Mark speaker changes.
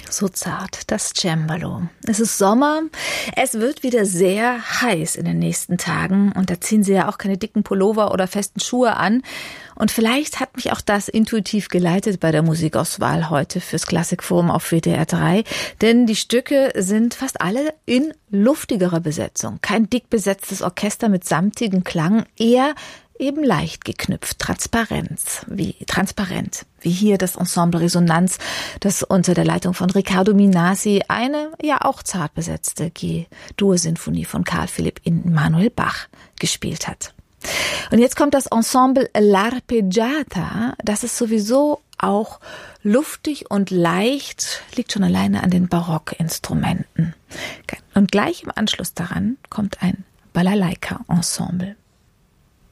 Speaker 1: So zart, das Cembalo. Es ist Sommer, es wird wieder sehr heiß in den nächsten Tagen und da ziehen Sie ja auch keine dicken Pullover oder festen Schuhe an. Und vielleicht hat mich auch das intuitiv geleitet bei der Musikauswahl heute fürs Klassikforum auf WDR 3, denn die Stücke sind fast alle in luftigerer Besetzung. Kein dick besetztes Orchester mit samtigem Klang, eher eben leicht geknüpft, transparent, wie hier das Ensemble Resonanz, das unter der Leitung von Riccardo Minasi eine ja auch zart besetzte G-Dur-Sinfonie von Carl Philipp Emanuel Bach gespielt hat. Und jetzt kommt das Ensemble L'Arpeggiata, das ist sowieso auch luftig und leicht, liegt schon alleine an den Barockinstrumenten. Und gleich im Anschluss daran kommt ein Balalaika-Ensemble.